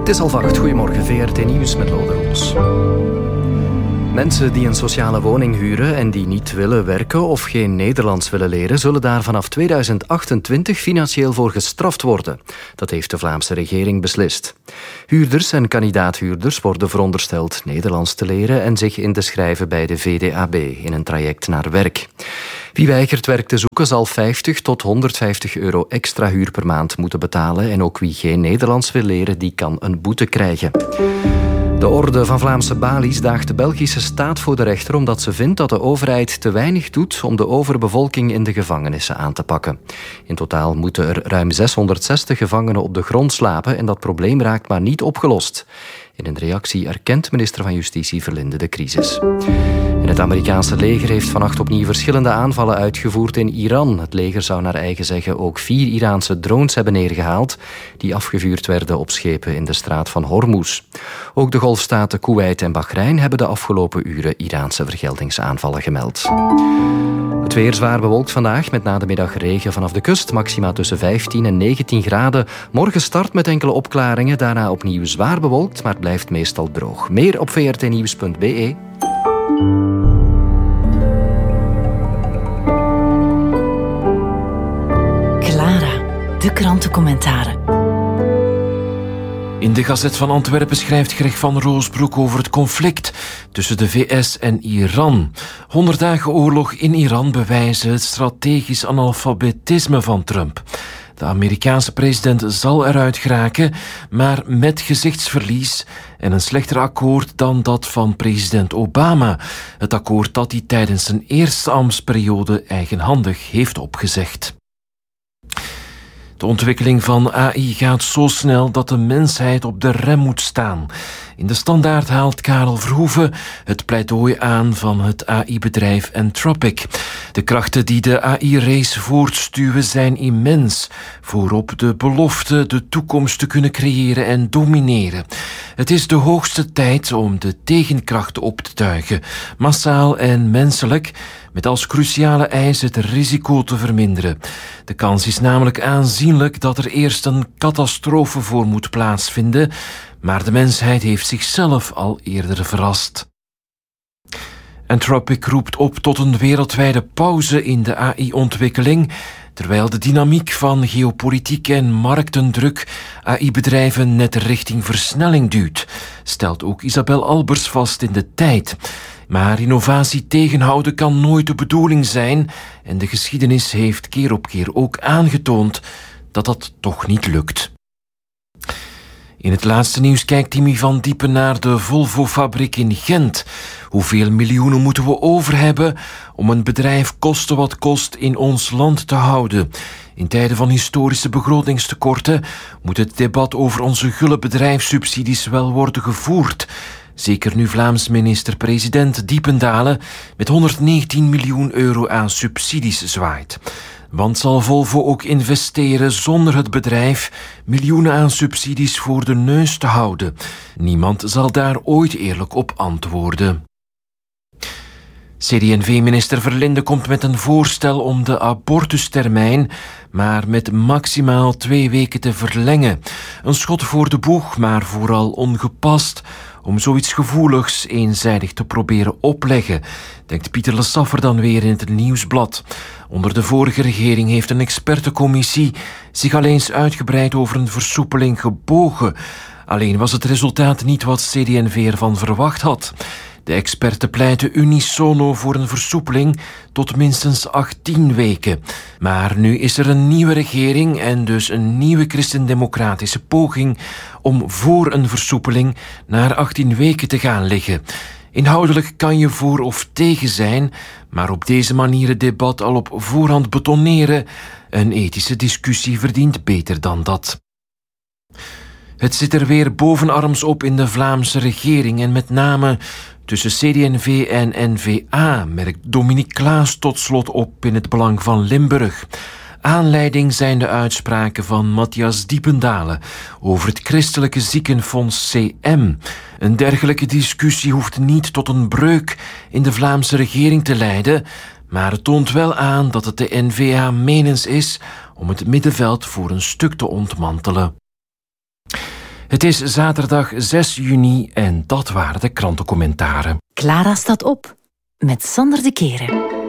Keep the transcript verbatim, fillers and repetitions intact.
is half acht. Goedemorgen, V R T Nieuws met Lode Roos. Mensen die een sociale woning huren en die niet willen werken of geen Nederlands willen leren, zullen daar vanaf tweeduizend achtentwintig financieel voor gestraft worden. Dat heeft de Vlaamse regering beslist. Huurders en kandidaathuurders worden verondersteld Nederlands te leren en zich in te schrijven bij de V D A B in een traject naar werk. Wie weigert werk te zoeken zal vijftig tot honderdvijftig euro extra huur per maand moeten betalen en ook wie geen Nederlands wil leren, die kan een boete krijgen. De Orde van Vlaamse Balies daagt de Belgische staat voor de rechter omdat ze vindt dat de overheid te weinig doet om de overbevolking in de gevangenissen aan te pakken. In totaal moeten er ruim zeshonderdzestig gevangenen op de grond slapen en dat probleem raakt maar niet opgelost. In een reactie erkent minister van Justitie Verlinde de crisis. En het Amerikaanse leger heeft vannacht opnieuw verschillende aanvallen uitgevoerd in Iran. Het leger zou naar eigen zeggen ook vier Iraanse drones hebben neergehaald die afgevuurd werden op schepen in de straat van Hormuz. Ook de golfstaten Koeweit en Bahrein hebben de afgelopen uren Iraanse vergeldingsaanvallen gemeld. Het weer zwaar bewolkt vandaag, met na de middag regen vanaf de kust. Maxima tussen vijftien en negentien graden. Morgen start met enkele opklaringen, daarna opnieuw zwaar bewolkt, maar het blijft meestal droog. Meer op v r t nieuws punt b e. Clara, de krantencommentaren. In de Gazet van Antwerpen schrijft Greg van Roosbroek over het conflict tussen de V S en Iran. Honderd dagen oorlog in Iran bewijzen het strategisch analfabetisme van Trump. De Amerikaanse president zal eruit geraken, maar met gezichtsverlies en een slechter akkoord dan dat van president Obama. Het akkoord dat hij tijdens zijn eerste ambtsperiode eigenhandig heeft opgezegd. De ontwikkeling van A I gaat zo snel dat de mensheid op de rem moet staan. In de Standaard haalt Karel Verhoeven het pleidooi aan van het A I-bedrijf Anthropic. De krachten die de A I-race voortstuwen zijn immens. Voorop de belofte de toekomst te kunnen creëren en domineren. Het is de hoogste tijd om de tegenkrachten op te tuigen, massaal en menselijk, met als cruciale eis het risico te verminderen. De kans is namelijk aanzienlijk dat er eerst een catastrofe voor moet plaatsvinden, maar de mensheid heeft zichzelf al eerder verrast. Anthropic roept op tot een wereldwijde pauze in de A I-ontwikkeling, terwijl de dynamiek van geopolitiek en marktendruk A I-bedrijven net richting versnelling duwt, stelt ook Isabel Albers vast in de Tijd. Maar innovatie tegenhouden kan nooit de bedoeling zijn en de geschiedenis heeft keer op keer ook aangetoond dat dat toch niet lukt. In het laatste nieuws kijkt Timmy van Diepen naar de Volvo-fabriek in Gent. Hoeveel miljoenen moeten we over hebben om een bedrijf koste wat kost in ons land te houden? In tijden van historische begrotingstekorten moet het debat over onze gulle bedrijfssubsidies wel worden gevoerd. Zeker nu Vlaams minister-president Diependalen met honderdnegentien miljoen euro aan subsidies zwaait. Want zal Volvo ook investeren zonder het bedrijf miljoenen aan subsidies voor de neus te houden? Niemand zal daar ooit eerlijk op antwoorden. C D en V-minister Verlinde komt met een voorstel om de abortustermijn maar met maximaal twee weken te verlengen. Een schot voor de boeg, maar vooral ongepast, om zoiets gevoeligs eenzijdig te proberen opleggen, denkt Pieter Le Saffer dan weer in het Nieuwsblad. Onder de vorige regering heeft een expertencommissie zich al eens uitgebreid over een versoepeling gebogen. Alleen was het resultaat niet wat C D en V ervan verwacht had. De experten pleiten unisono voor een versoepeling tot minstens achttien weken. Maar nu is er een nieuwe regering en dus een nieuwe christendemocratische poging om voor een versoepeling naar achttien weken te gaan liggen. Inhoudelijk kan je voor of tegen zijn, maar op deze manier het debat al op voorhand betoneren, een ethische discussie verdient beter dan dat. Het zit er weer bovenarms op in de Vlaamse regering en met name tussen C D en V en N V A, merkt Dominique Claes tot slot op in het Belang van Limburg. Aanleiding zijn de uitspraken van Matthias Diependalen over het Christelijke Ziekenfonds C M. Een dergelijke discussie hoeft niet tot een breuk in de Vlaamse regering te leiden, maar het toont wel aan dat het de N V A menens is om het middenveld voor een stuk te ontmantelen. Het is zaterdag zes juni en dat waren de krantencommentaren. Clara staat op met Sander de Keren.